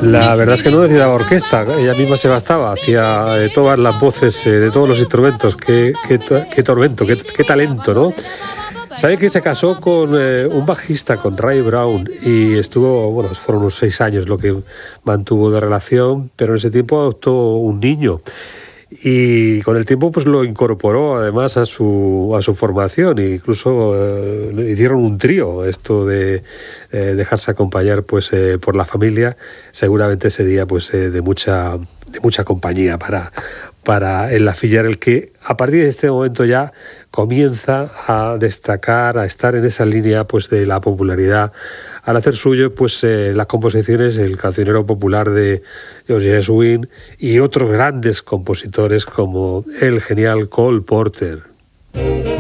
La verdad es que no necesitaba orquesta, ella misma se bastaba, hacía todas las voces de todos los instrumentos. Qué tormento, qué talento, ¿no? ¿Sabe que se casó con un bajista, con Ray Brown? Y estuvo, bueno, fueron unos 6 años lo que mantuvo de relación, pero en ese tiempo adoptó un niño. Y con el tiempo pues lo incorporó además a su formación, e incluso hicieron un trío. Esto de dejarse acompañar pues por la familia seguramente sería pues de mucha compañía para el Lafilière, el que a partir de este momento ya comienza a destacar, a estar en esa línea pues de la popularidad, al hacer suyo pues las composiciones, el cancionero popular de George Gershwin y otros grandes compositores como el genial Cole Porter.